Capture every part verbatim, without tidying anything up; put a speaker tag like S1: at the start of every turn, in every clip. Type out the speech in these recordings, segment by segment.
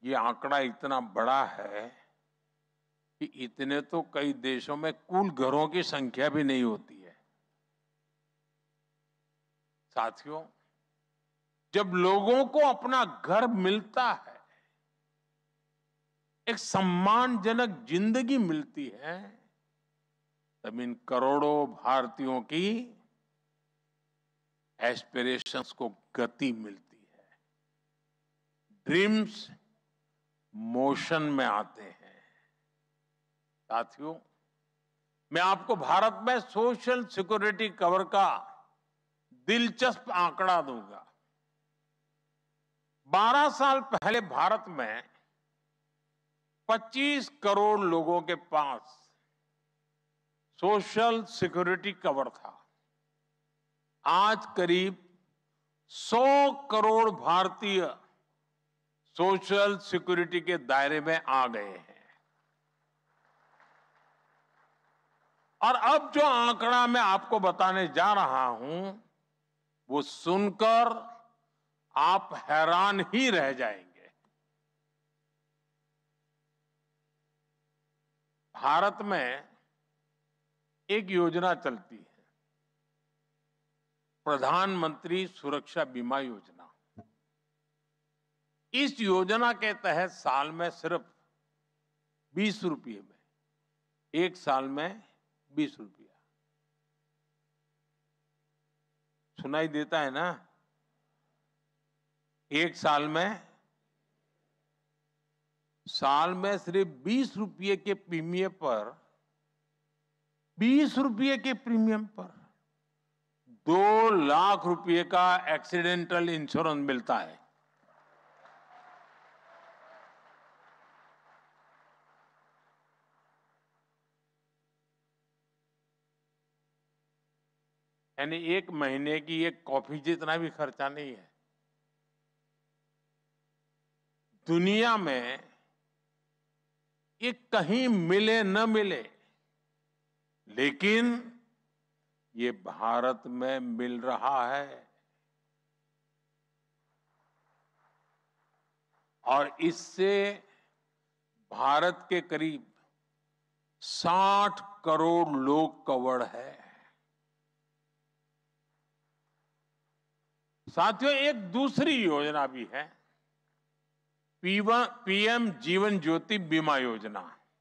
S1: ये आंकड़ा इतना बड़ा है कि इतने तो कई देशों में कुल घरों की संख्या भी नहीं होती है। साथियों, जब लोगों को अपना घर मिलता है, एक सम्मानजनक जिंदगी मिलती है, तब इन करोड़ों भारतीयों की एस्पिरेशंस को गति मिलती है। ड्रीम्स मोशन में आते हैं। साथियों, मैं आपको भारत में सोशल सिक्योरिटी कवर का दिलचस्प आंकड़ा दूंगा। बारह साल पहले भारत में पच्चीस करोड़ लोगों के पास सोशल सिक्योरिटी कवर था। आज करीब सौ करोड़ भारतीय सोशल सिक्योरिटी के दायरे में आ गए हैं। और अब जो आंकड़ा मैं आपको बताने जा रहा हूं, वो सुनकर आप हैरान ही रह जाएंगे। भारत में एक योजना चलती है, प्रधानमंत्री सुरक्षा बीमा योजना। इस योजना के तहत साल में सिर्फ बीस रुपये में, एक साल में बीस रुपया, सुनाई देता है ना? एक साल में साल में सिर्फ बीस रुपये के प्रीमियम पर बीस रुपये के प्रीमियम पर दो लाख रुपए का एक्सीडेंटल इंश्योरेंस मिलता है। यानी एक महीने की एक कॉफी जितना भी खर्चा नहीं है। दुनिया में ये कहीं मिले न मिले, लेकिन ये भारत में मिल रहा है। और इससे भारत के करीब साठ करोड़ लोग कवर्ड है। साथियों, एक दूसरी योजना भी है, पीएम जीवन ज्योति बीमा योजना।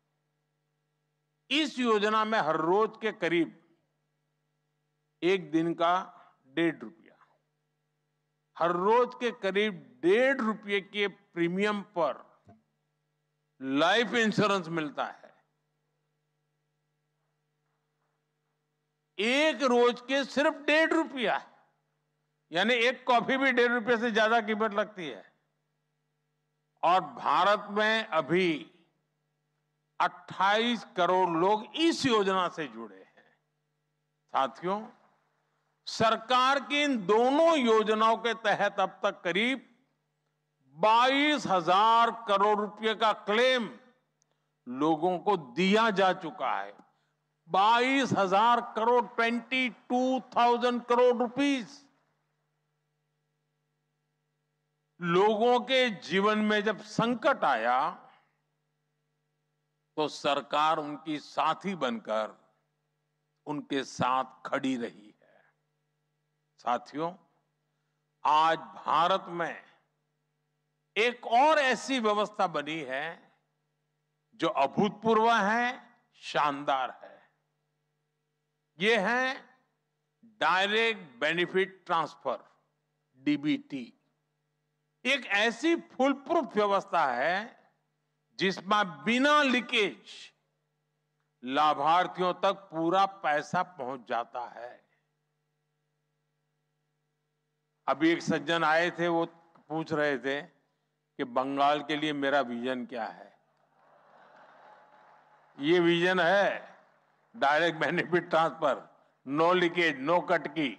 S1: इस योजना में हर रोज के करीब एक दिन का डेढ़ रुपया, हर रोज के करीब डेढ़ रुपये के प्रीमियम पर लाइफ इंश्योरेंस मिलता है। एक रोज के सिर्फ डेढ़ रुपया, यानी एक कॉफी भी डेढ़ रुपये से ज्यादा कीमत लगती है। और भारत में अभी अट्ठाईस करोड़ लोग इस योजना से जुड़े हैं। साथियों, सरकार की इन दोनों योजनाओं के तहत अब तक करीब बाईस हजार करोड़ रुपए का क्लेम लोगों को दिया जा चुका है। बाईस हजार crore, twenty two thousand crore rupees. लोगों के जीवन में जब संकट आया तो सरकार उनकी साथी बनकर उनके साथ खड़ी रही है। साथियों, आज भारत में एक और ऐसी व्यवस्था बनी है जो अभूतपूर्व है, शानदार है। ये है डायरेक्ट बेनिफिट ट्रांसफर, डीबीटी। एक ऐसी फुल प्रूफ व्यवस्था है जिसमें बिना लीकेज लाभार्थियों तक पूरा पैसा पहुंच जाता है। अभी एक सज्जन आए थे, वो पूछ रहे थे कि बंगाल के लिए मेरा विजन क्या है। ये विजन है direct benefit transfer, no leakage, no kutki.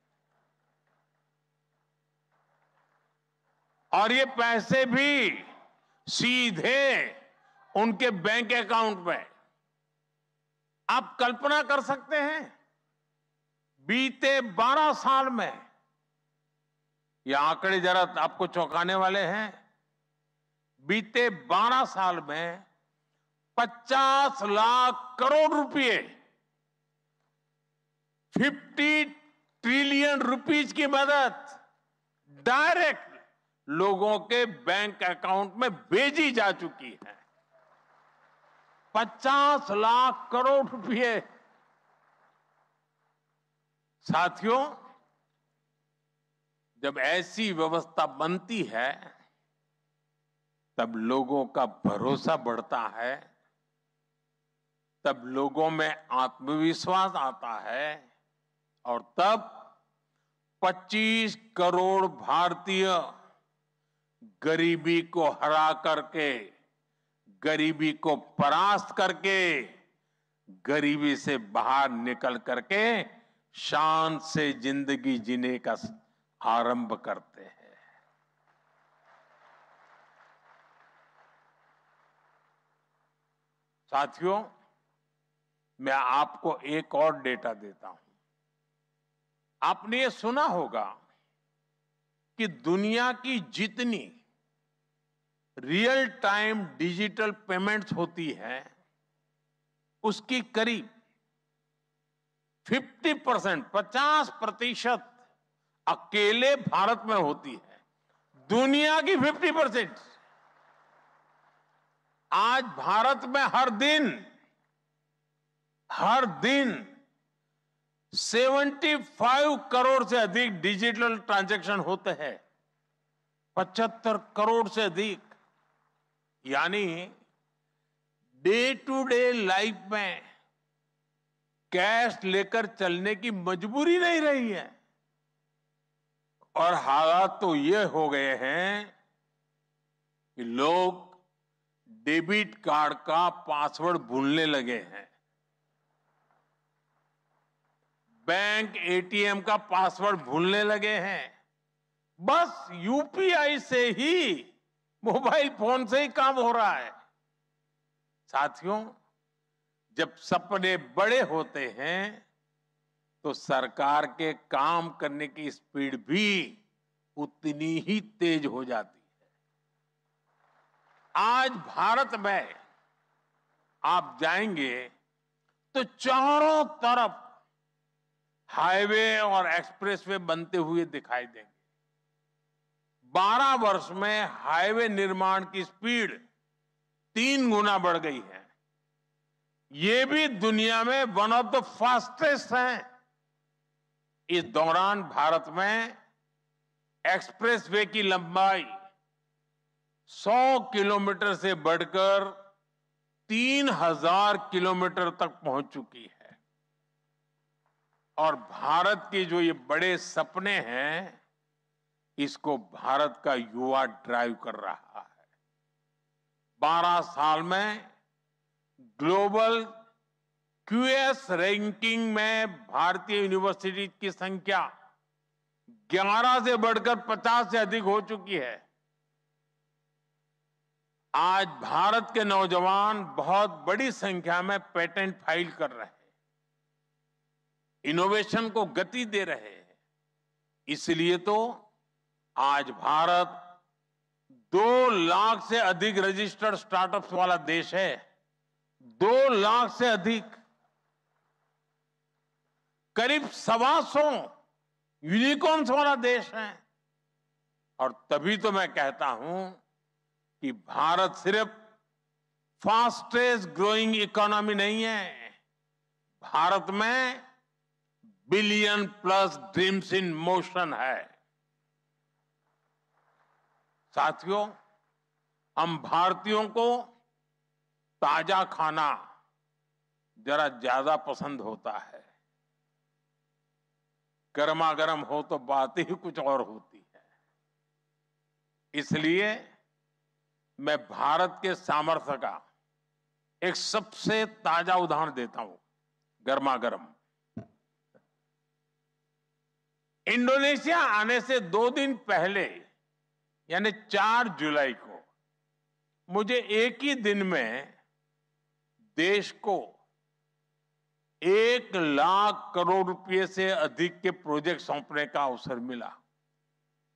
S1: और ये पैसे भी सीधे उनके बैंक अकाउंट में। आप कल्पना कर सकते हैं, बीते बारह साल में, ये आंकड़े जरा आपको चौंकाने वाले हैं, बीते बारह साल में पचास लाख करोड़ रुपए, पचास ट्रिलियन रुपीस की मदद डायरेक्ट लोगों के बैंक अकाउंट में भेजी जा चुकी है। पचास लाख करोड़ रुपए। साथियों, जब ऐसी व्यवस्था बनती है तब लोगों का भरोसा बढ़ता है, तब लोगों में आत्मविश्वास आता है और तब पच्चीस करोड़ भारतीय गरीबी को हरा करके, गरीबी को परास्त करके, गरीबी से बाहर निकल करके शान से जिंदगी जीने का आरंभ करते हैं। साथियों, मैं आपको एक और डेटा देता हूं। आपने ये सुना होगा कि दुनिया की जितनी रियल टाइम डिजिटल पेमेंट्स होती है उसकी करीब पचास परसेंट, पचास प्रतिशत अकेले भारत में होती है। दुनिया की पचास परसेंट। आज भारत में हर दिन हर दिन पचहत्तर करोड़ से अधिक डिजिटल ट्रांजैक्शन होते हैं। पचहत्तर करोड़ से अधिक। यानी डे टू डे लाइफ में कैश लेकर चलने की मजबूरी नहीं रही है। और हालात तो ये हो गए हैं कि लोग डेबिट कार्ड का पासवर्ड भूलने लगे हैं, बैंक एटीएम का पासवर्ड भूलने लगे हैं। बस यूपीआई से ही, मोबाइल फोन से ही काम हो रहा है। साथियों, जब सपने बड़े होते हैं तो सरकार के काम करने की स्पीड भी उतनी ही तेज हो जाती है। आज भारत में आप जाएंगे तो चारों तरफ हाईवे और एक्सप्रेसवे बनते हुए दिखाई देंगे। बारह वर्ष में हाईवे निर्माण की स्पीड तीन गुना बढ़ गई है। ये भी दुनिया में वन ऑफ द फास्टेस्ट है। इस दौरान भारत में एक्सप्रेसवे की लंबाई सौ किलोमीटर से बढ़कर तीन हज़ार किलोमीटर तक पहुंच चुकी है। और भारत के जो ये बड़े सपने हैं, इसको भारत का युवा ड्राइव कर रहा है। बारह साल में ग्लोबल क्यूएस रैंकिंग में भारतीय यूनिवर्सिटी की संख्या ग्यारह से बढ़कर पचास से अधिक हो चुकी है। आज भारत के नौजवान बहुत बड़ी संख्या में पेटेंट फाइल कर रहे हैं, इनोवेशन को गति दे रहे हैं। इसलिए तो आज भारत दो लाख से अधिक रजिस्टर्ड स्टार्टअप्स वाला देश है। दो लाख से अधिक, करीब सवा सौ यूनिकॉर्न्स वाला देश है। और तभी तो मैं कहता हूं कि भारत सिर्फ फास्टेस्ट ग्रोइंग इकोनॉमी नहीं है, भारत में billion plus dreams in motion है। साथियों, हम भारतीयों को ताजा खाना जरा ज्यादा पसंद होता है। गर्मा गर्म हो तो बात ही कुछ और होती है। इसलिए मैं भारत के सामर्थ्य का एक सबसे ताजा उदाहरण देता हूं, गर्मा गर्म। इंडोनेशिया आने से दो दिन पहले, यानी चार जुलाई को, मुझे एक ही दिन में देश को एक लाख करोड़ रुपए से अधिक के प्रोजेक्ट सौंपने का अवसर मिला।